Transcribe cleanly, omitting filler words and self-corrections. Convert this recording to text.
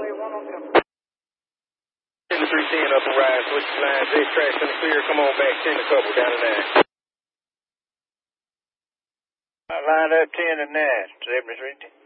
7310 up and rise, switch lines, J tracks in the clear, come on back, 10 to couple, down to 9. I lined up 10 to 9, 7310.